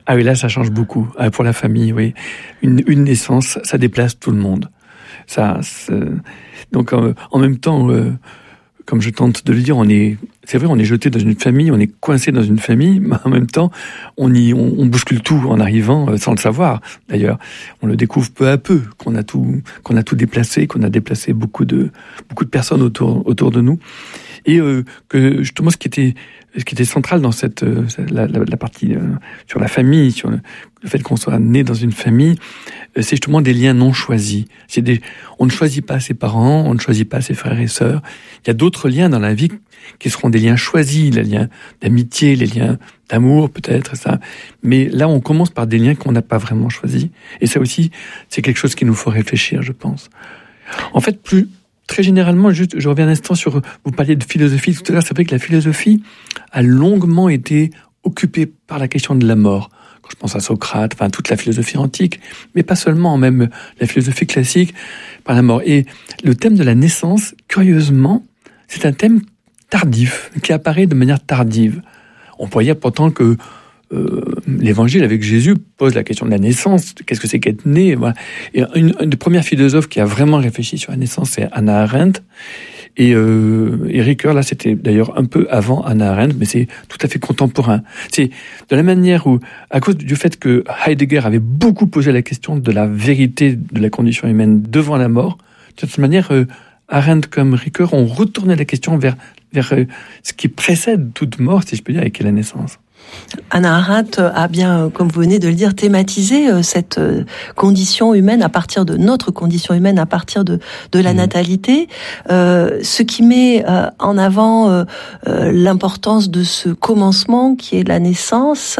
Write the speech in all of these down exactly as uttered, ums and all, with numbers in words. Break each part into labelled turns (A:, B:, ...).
A: Ah oui, là, ça change beaucoup. Ah, pour la famille, oui. Une, une naissance, ça déplace tout le monde. Ça, donc, euh, en même temps, euh, comme je tente de le dire, on est, c'est vrai, on est jeté dans une famille, on est coincé dans une famille, mais en même temps, on y, on, on bouscule tout en arrivant, euh, sans le savoir. D'ailleurs, on le découvre peu à peu qu'on a tout, qu'on a tout déplacé, qu'on a déplacé beaucoup de, beaucoup de personnes autour, autour de nous, et euh, que justement, ce qui était, ce qui était central dans cette, euh, la, la, la partie euh, sur la famille, sur le, le fait qu'on soit né dans une famille, euh, c'est justement des liens non choisis. C'est des, on ne choisit pas ses parents, on ne choisit pas ses frères et sœurs. Il y a d'autres liens dans la vie qui seront des liens choisis, les liens d'amitié, les liens d'amour peut-être, ça. Mais là, on commence par des liens qu'on n'a pas vraiment choisis. Et ça aussi, c'est quelque chose qui nous faut réfléchir, je pense. En fait, plus très généralement, juste, je reviens un instant sur, vous parliez de philosophie tout à l'heure, c'est vrai que la philosophie a longuement été occupée par la question de la mort. Quand je pense à Socrate, enfin toute la philosophie antique, mais pas seulement, même la philosophie classique, par la mort. Et le thème de la naissance, curieusement, c'est un thème tardif, qui apparaît de manière tardive. On pourrait dire pourtant que euh, l'évangile avec Jésus pose la question de la naissance, qu'est-ce que c'est qu'être né, voilà. Et une, une des premières philosophes qui a vraiment réfléchi sur la naissance, c'est Hannah Arendt. Et, euh, et Ricoeur, là, c'était d'ailleurs un peu avant Hannah Arendt, mais c'est tout à fait contemporain. C'est de la manière où, à cause du fait que Heidegger avait beaucoup posé la question de la vérité de la condition humaine devant la mort, de cette manière, euh, Arendt comme Ricoeur ont retourné la question vers, vers euh, ce qui précède toute mort, si je peux dire, et qui est la naissance.
B: Hannah Arendt a bien, comme vous venez de le dire, thématisé cette condition humaine à partir de notre condition humaine, à partir de, de la mmh. natalité, euh, ce qui met euh, en avant euh, l'importance de ce commencement qui est la naissance,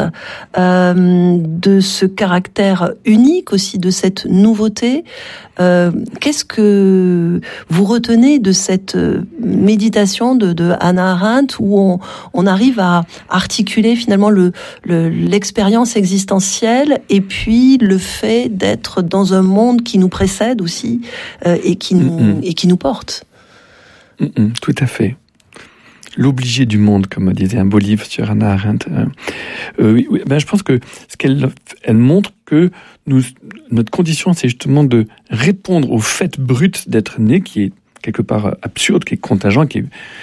B: euh, de ce caractère unique aussi, de cette nouveauté. Euh, qu'est-ce que vous retenez de cette méditation de, de Hannah Arendt où on, on arrive à articuler finalement le, le, l'expérience existentielle et puis le fait d'être dans un monde qui nous précède aussi euh, et, qui nous, mm-hmm. et qui nous porte.
A: Mm-hmm, tout à fait. L'obligé du monde, comme disait un beau livre sur Hannah Arendt. Euh, oui, ben je pense que ce qu'elle elle montre que nous, notre condition, c'est justement de répondre au fait brut d'être né, qui est quelque part absurde, qui est contingent, qui est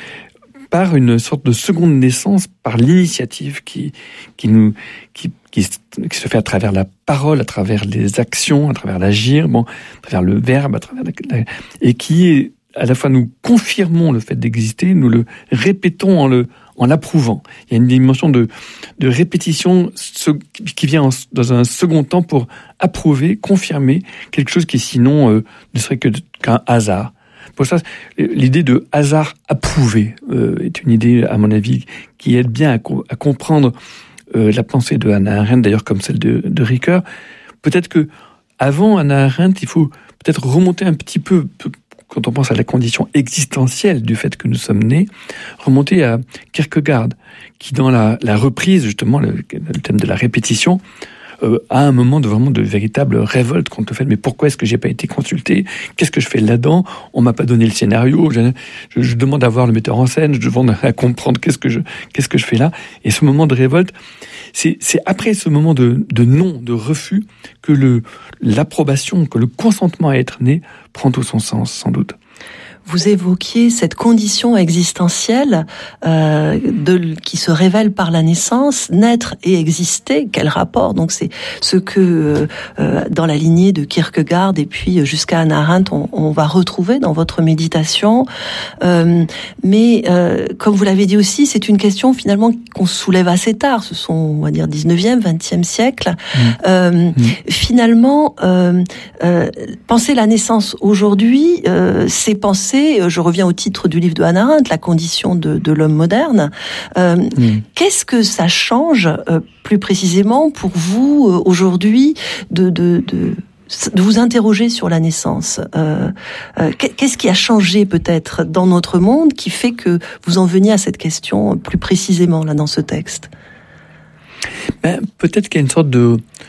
A: par une sorte de seconde naissance, par l'initiative qui, qui, nous, qui, qui, qui se fait à travers la parole, à travers les actions, à travers l'agir, bon, à travers le verbe, à travers la, la, et qui est à la fois nous confirmons le fait d'exister, nous le répétons en le en l'approuvant. Il y a une dimension de de répétition ce, qui vient en, dans un second temps pour approuver, confirmer quelque chose qui sinon euh, ne serait que qu'un hasard. Pour ça, l'idée de hasard approuvé euh, est une idée, à mon avis, qui aide bien à, co- à comprendre euh, la pensée de Hannah Arendt, d'ailleurs comme celle de, de Ricoeur. Peut-être que avant Hannah Arendt, il faut peut-être remonter un petit peu, quand on pense à la condition existentielle du fait que nous sommes nés, remonter à Kierkegaard, qui dans la, la reprise, justement, le, le thème de la répétition, Euh, à un moment de vraiment de véritable révolte contre le fait, mais pourquoi est-ce que j'ai pas été consulté? Qu'est-ce que je fais là-dedans? On m'a pas donné le scénario. Je, je, je demande à voir le metteur en scène. Je demande à comprendre qu'est-ce que je, qu'est-ce que je fais là. Et ce moment de révolte, c'est, c'est après ce moment de, de non, de refus, que le, l'approbation, que le consentement à être né prend tout son sens, sans doute.
B: Vous évoquiez cette condition existentielle euh, de, qui se révèle par la naissance, naître et exister. Quel rapport? Donc c'est ce que euh, dans la lignée de Kierkegaard et puis jusqu'à Hannah Arendt, on, on va retrouver dans votre méditation. Euh, mais euh, comme vous l'avez dit aussi, c'est une question finalement qu'on soulève assez tard. Ce sont, on va dire, dix-neuvième, vingtième siècle. Mmh. Euh, mmh. Finalement, euh, euh, penser la naissance aujourd'hui, euh, c'est penser, je reviens au titre du livre de Hannah Arendt, la condition de, de l'homme moderne. Euh, mmh. Qu'est-ce que ça change, euh, plus précisément, pour vous, euh, aujourd'hui, de, de, de, de vous interroger sur la naissance? euh, euh, Qu'est-ce qui a changé, peut-être, dans notre monde, qui fait que vous en veniez à cette question, plus précisément, là, dans ce texte?
A: Ben, peut-être qu'il y a une sorte de...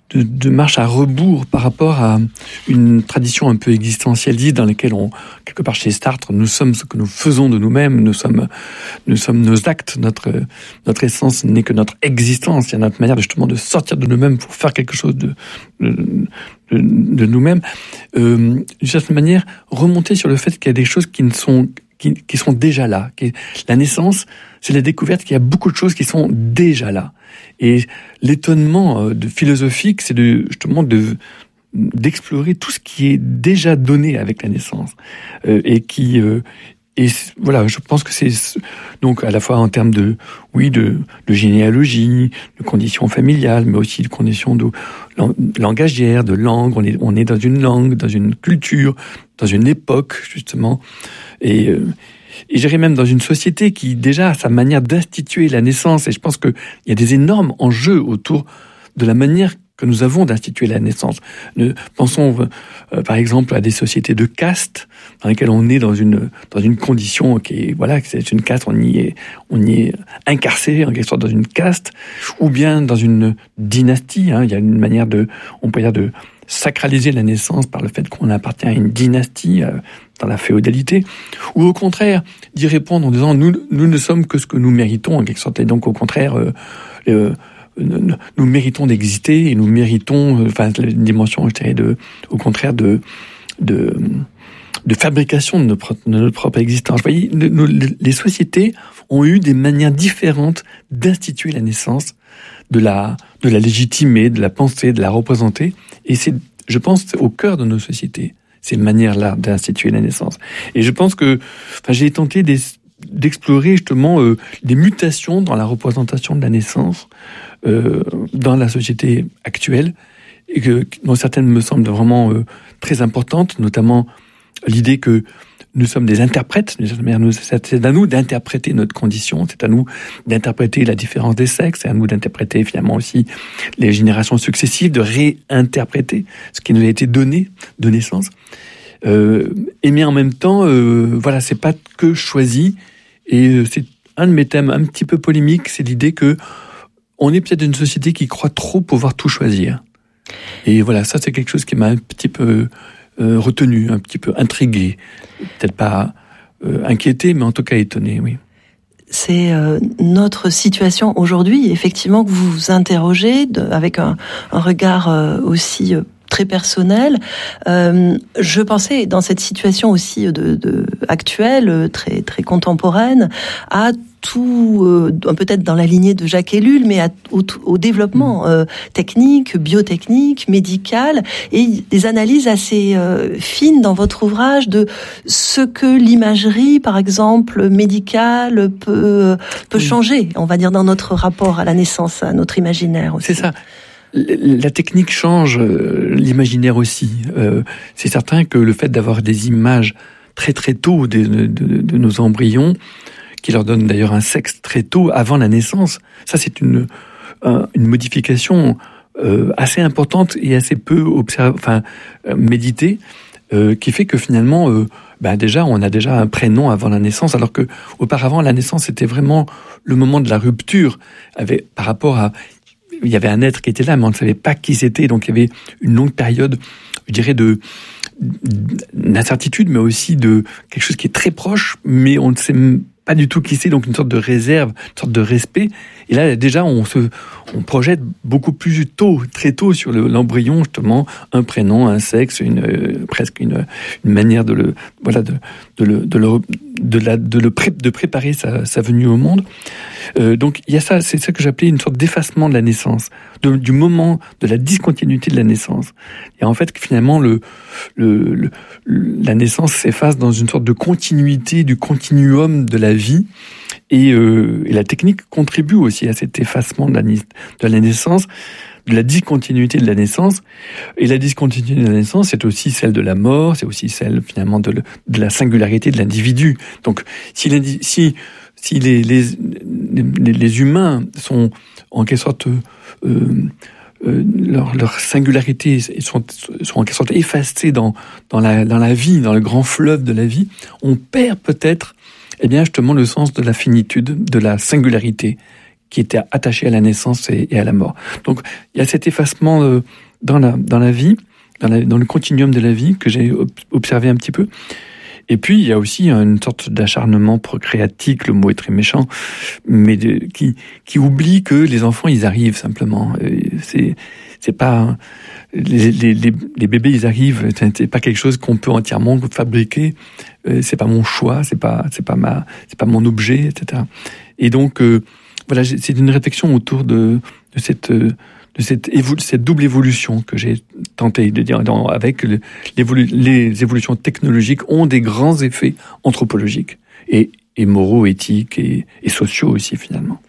A: de, de marche à rebours par rapport à une tradition un peu existentialiste dans laquelle on, quelque part chez Sartre, nous sommes ce que nous faisons de nous-mêmes, nous sommes, nous sommes nos actes, notre, notre essence n'est que notre existence. Il y a notre manière de, justement de sortir de nous-mêmes pour faire quelque chose de, de, de, de nous-mêmes. Euh, d'une certaine manière, remonter sur le fait qu'il y a des choses qui ne sont Qui, qui sont déjà là. La naissance, c'est la découverte qu'il y a beaucoup de choses qui sont déjà là. Et l'étonnement de philosophique, c'est de, justement de, d'explorer tout ce qui est déjà donné avec la naissance. Euh, et qui, euh, et voilà, je pense que c'est, donc, à la fois en termes de, oui, de, de généalogie, de conditions familiales, mais aussi de conditions de, langagières, de langue. On est, on est dans une langue, dans une culture, dans une époque, justement. Et, euh, et j'irais même dans une société qui déjà a sa manière d'instituer la naissance. Et je pense qu'il y a des énormes enjeux autour de la manière que nous avons d'instituer la naissance. Nous pensons euh, par exemple à des sociétés de caste dans lesquelles on est dans une dans une condition qui est voilà, c'est une caste, on y est on y est incarcéré en quelque sorte dans une caste, ou bien dans une dynastie. Hein, il y a une manière de, on peut dire de sacraliser la naissance par le fait qu'on appartient à une dynastie euh, dans la féodalité, ou au contraire d'y répondre en disant nous nous ne sommes que ce que nous méritons en quelque sorte, et donc au contraire euh, euh, nous méritons d'exister et nous méritons, enfin, une dimension, je dirais, de, au contraire, de, de, de fabrication de notre, de notre propre existence. Vous voyez, nous, les sociétés ont eu des manières différentes d'instituer la naissance, de la, de la légitimer, de la penser, de la représenter. Et c'est, je pense, au cœur de nos sociétés, ces manières-là d'instituer la naissance. Et je pense que, enfin, j'ai tenté des, d'explorer justement euh, des mutations dans la représentation de la naissance euh, dans la société actuelle, et que dont certaines me semblent vraiment euh, très importantes, notamment l'idée que nous sommes des interprètes. C'est à nous d'interpréter notre condition, c'est à nous d'interpréter la différence des sexes, c'est à nous d'interpréter finalement aussi les générations successives, de réinterpréter ce qui nous a été donné de naissance. Euh, et mais en même temps, euh, voilà, c'est pas que choisi. Et c'est un de mes thèmes un petit peu polémiques, c'est l'idée que on est peut-être une société qui croit trop pouvoir tout choisir. Et voilà, ça c'est quelque chose qui m'a un petit peu euh, retenu, un petit peu intrigué, peut-être pas euh, inquiété, mais en tout cas étonné, oui.
B: C'est euh, notre situation aujourd'hui, effectivement, que vous vous interrogez de, avec un, un regard euh, aussi euh, très personnel. Euh, je pensais dans cette situation aussi de, de actuelle, très très contemporaine, à tout, euh, peut-être dans la lignée de Jacques Ellul, mais à, au, au développement euh, technique, biotechnique, médical, et des analyses assez euh, fines dans votre ouvrage de ce que l'imagerie, par exemple, médicale, peut, peut oui. changer, on va dire, dans notre rapport à la naissance, à notre imaginaire aussi.
A: C'est ça. La technique change l'imaginaire aussi. Euh, c'est certain que le fait d'avoir des images très très tôt de, de, de, de nos embryons, qui leur donnent d'ailleurs un sexe très tôt, avant la naissance, ça c'est une, une modification euh, assez importante et assez peu observ- enfin, euh, méditée, euh, qui fait que finalement, euh, ben déjà, on a déjà un prénom avant la naissance, alors que auparavant la naissance c'était vraiment le moment de la rupture, avec, par rapport à il y avait un être qui était là, mais on ne savait pas qui c'était. Donc, il y avait une longue période, je dirais, de, d'incertitude, mais aussi de quelque chose qui est très proche, mais on ne sait pas du tout qui c'est. Donc, une sorte de réserve, une sorte de respect. Et là, déjà, on se, on projette beaucoup plus tôt, très tôt sur le, l'embryon, justement, un prénom, un sexe, une, euh, presque une, une manière de le, voilà, de, de le, de le, de la, de le pré, de préparer sa, sa venue au monde. Euh, donc il y a ça, c'est ça que j'appelais une sorte d'effacement de la naissance, de, du moment de la discontinuité de la naissance. Et en fait, finalement, le, le, le, la naissance s'efface dans une sorte de continuité du continuum de la vie. Et, euh, et la technique contribue aussi à cet effacement de la, de la naissance, de la discontinuité de la naissance. Et la discontinuité de la naissance, c'est aussi celle de la mort, c'est aussi celle finalement de, le, de la singularité de l'individu. Donc, si, si, si les, les, les, les humains sont en quelque sorte euh, euh, leur, leur singularité sont, sont en quelque sorte effacées dans, dans, la, dans la vie, dans le grand fleuve de la vie, on perd peut-être, eh bien justement, le sens de la finitude, de la singularité qui était attaché à la naissance et, et à la mort. Donc, il y a cet effacement euh, dans la dans la vie, dans, la, dans le continuum de la vie que j'ai observé un petit peu. Et puis, il y a aussi une sorte d'acharnement procréatique, le mot est très méchant, mais de, qui, qui oublie que les enfants, ils arrivent simplement. C'est, c'est pas, les, les, les bébés, ils arrivent, c'est pas quelque chose qu'on peut entièrement fabriquer, c'est pas mon choix, c'est pas, c'est pas ma, c'est pas mon objet, et cetera. Et donc, euh, voilà, c'est une réflexion autour de, de cette, de cette, évolu- cette double évolution que j'ai tenté de dire dans, avec le, les évolutions technologiques ont des grands effets anthropologiques et, et moraux, éthiques et, et sociaux aussi finalement.